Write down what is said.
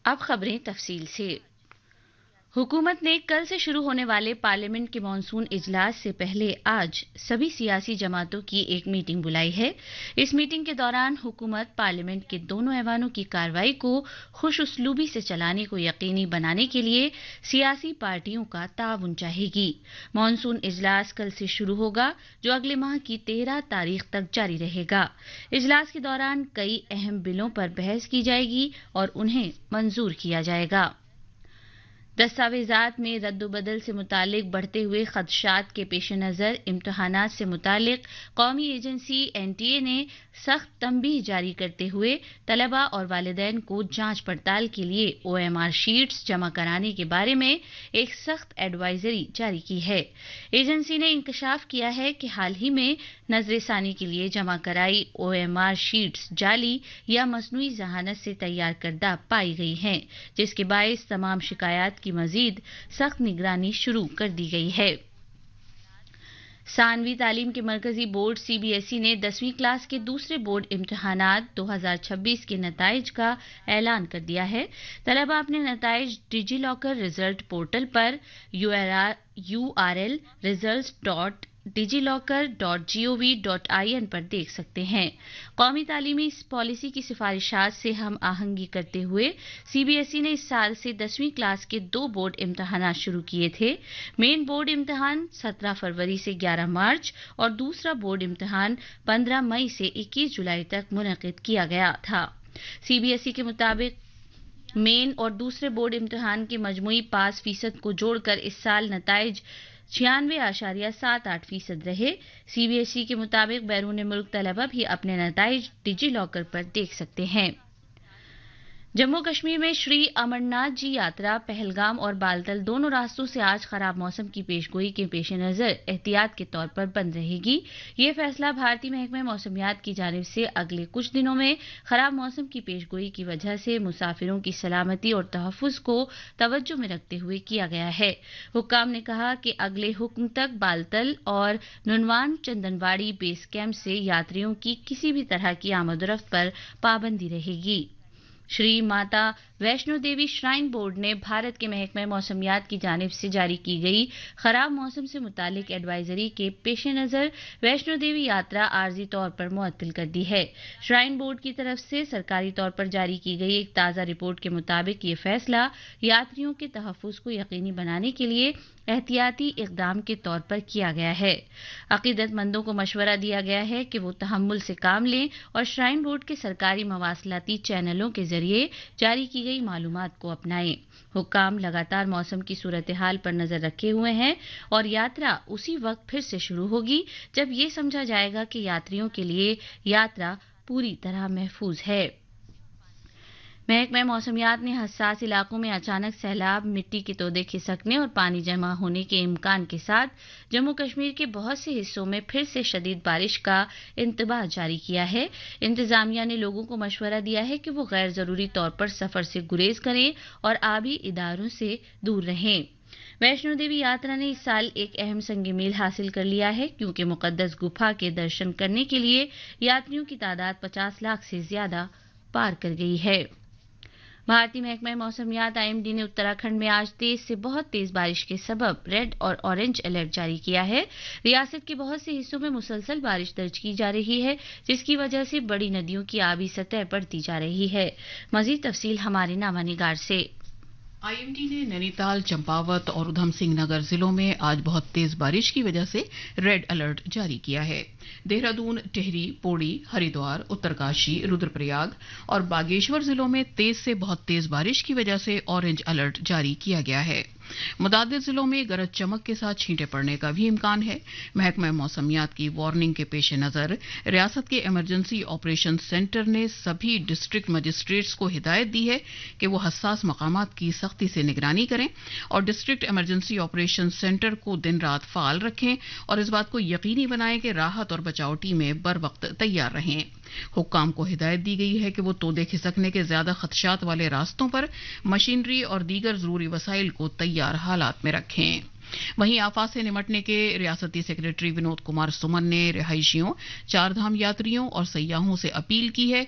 अब खबरें तफसील से। हुकूमत ने कल से शुरू होने वाले पार्लियामेंट के मॉनसून इजलास से पहले आज सभी सियासी जमातों की एक मीटिंग बुलाई है। इस मीटिंग के दौरान हुकूमत पार्लियामेंट के दोनों ऐवानों की कार्रवाई को खुश उसलूबी से चलाने को यकीनी बनाने के लिए सियासी पार्टियों का ताउन चाहेगी। मॉनसून इजलास कल से शुरू होगा, जो अगले माह की 13 तारीख तक जारी रहेगा। इजलास के दौरान कई अहम बिलों पर बहस की जाएगी और उन्हें मंजूर किया जाएगा। दस्तावेजात में रद्दोबदल से मुतालिक बढ़ते हुए खदशात के पेश नज़र इम्तहानात से मुतालिक कौमी एजेंसी NTA ने सख्त तंबीह जारी करते हुए तलबा और वालिदैन को जांच पड़ताल के लिए OMR शीट्स जमा कराने के बारे में एक सख्त एडवाइजरी जारी की है। एजेंसी ने इंकशाफ किया है कि हाल ही में नजरसानी के लिए जमा कराई OMR शीट्स जाली या मसनूई जहानत से तैयार करदा पाई गई हैं, जिसके बायस तमाम शिकायत की मजीद सख्त निगरानी शुरू कर दी गई है। सानवी तालीम के मरकजी बोर्ड CBSE ने 10वीं क्लास के दूसरे बोर्ड इम्तहानात 2026 के नताइज का ऐलान कर दिया है। तलबा अपने नताइज डिजी लॉकर रिजल्ट पोर्टल पर URL results.digilocker.gov.in पर देख सकते हैं। कौमी तालीमी पॉलिसी की सिफारिशात से हम आहंगी करते हुए CBSE ने इस साल से 10वीं क्लास के 2 बोर्ड इम्तहानात शुरू किए थे। मेन बोर्ड इम्तहान 17 फरवरी से 11 मार्च और दूसरा बोर्ड इम्तहान 15 मई से 21 जुलाई तक मुनक़िद किया गया था। CBSE के मुताबिक मेन और दूसरे बोर्ड इम्तहान के मजमूई पास फीसद को जोड़कर इस साल नताइज 96.78% रहे। CBSE के मुताबिक बैरून मुल्क तलबा भी अपने नताइज डिजी लॉकर पर देख सकते हैं। जम्मू कश्मीर में श्री अमरनाथ जी यात्रा पहलगाम और बालतल दोनों रास्तों से आज खराब मौसम की पेशगोई के पेश नज़र एहतियात के तौर पर बंद रहेगी। ये फैसला भारतीय महकमा मौसमियात की जानिब से अगले कुछ दिनों में खराब मौसम की पेशगोई की वजह से मुसाफिरों की सलामती और तहफ़्फ़ुज़ को तवज्जो में रखते हुए किया गया है। हुक्काम ने कहा कि अगले हुक्म तक बालतल और नुनवान चंदनवाड़ी बेस कैंप से यात्रियों की किसी भी तरह की आमदोरफ्त पर पाबंदी रहेगी। श्री माता वैष्णो देवी श्राइन बोर्ड ने भारत के महकमा मौसमियात की जानिब से जारी की गई खराब मौसम से मुतालिक एडवाइजरी के पेश नज़र वैष्णो देवी यात्रा आर्जी तौर पर मुअत्तल कर दी है। श्राइन बोर्ड की तरफ से सरकारी तौर पर जारी की गई एक ताज़ा रिपोर्ट के मुताबिक ये फैसला यात्रियों के तहफ़्फ़ुज़ को यकीनी बनाने के लिए एहतियाती इक़दाम के तौर पर किया गया है। अक़ीदतमंदों को मशवरा दिया गया है कि वो तहम्मुल से काम लें और श्राइन बोर्ड के सरकारी मवासलाती चैनलों के जरिए जारी की गई मालूमात को अपनाएं। हुक्काम लगातार मौसम की सूरत हाल पर नजर रखे हुए हैं और यात्रा उसी वक्त फिर से शुरू होगी जब ये समझा जाएगा कि यात्रियों के लिए यात्रा पूरी तरह महफूज है। महकमा मौसमियात ने हसास इलाकों में अचानक सैलाब, मिट्टी के तोदे खिसकने और पानी जमा होने के इम्कान के साथ जम्मू कश्मीर के बहुत से हिस्सों में फिर से शदीद बारिश का इंतबाह जारी किया है। इंतजामिया ने लोगों को मशवरा दिया है कि वो गैर जरूरी तौर पर सफर से गुरेज करें और आबी इदारों से दूर रहें। वैष्णो देवी यात्रा ने इस साल एक अहम संग मील हासिल कर लिया है, क्योंकि मुकद्दस गुफा के दर्शन करने के लिए यात्रियों की तादाद 50 लाख से ज्यादा पार कर गई है। भारतीय महकमा मौसमियात IMD ने उत्तराखंड में आज तेज से बहुत तेज बारिश के सबब रेड और ऑरेंज अलर्ट जारी किया है। रियासत के बहुत से हिस्सों में मुसलसल बारिश दर्ज की जा रही है, जिसकी वजह से बड़ी नदियों की आबी सतह बढ़ती जा रही है। मजीद तफसील हमारे नामानिगार से। IMD ने नैनीताल, चंपावत और उधम सिंह नगर जिलों में आज बहुत तेज बारिश की वजह से रेड अलर्ट जारी किया है। देहरादून, टिहरी, पौड़ी, हरिद्वार, उत्तरकाशी, रुद्रप्रयाग और बागेश्वर जिलों में तेज से बहुत तेज बारिश की वजह से ऑरेंज अलर्ट जारी किया गया है। मुतादिद जिलों में गरज चमक के साथ छींटे पड़ने का भी इम्कान है। महकमा मौसमियात की वार्निंग के पेश नज़र रियासत के इमरजेंसी ऑपरेशन सेंटर ने सभी डिस्ट्रिक्ट मजिस्ट्रेट्स को हिदायत दी है कि वो हसास मकामात की सख्ती से निगरानी करें और डिस्ट्रिक्ट इमरजेंसी ऑपरेशन सेंटर को दिन रात फाल रखें और इस बात को यकीनी बनाएं कि राहत और बचाव टीमें बर वक्त तैयार रहें। हुक्काम को हिदायत दी गई है कि वो तोदे खिसकने के ज्यादा खदशात वाले रास्तों पर मशीनरी और दीगर जरूरी वसाइल को तैयार हालात में रखें। वहीं आफत से निमटने के रियासती सेक्रेटरी विनोद कुमार सुमन ने रिहायशियों, चारधाम यात्रियों और सयाहों से अपील की है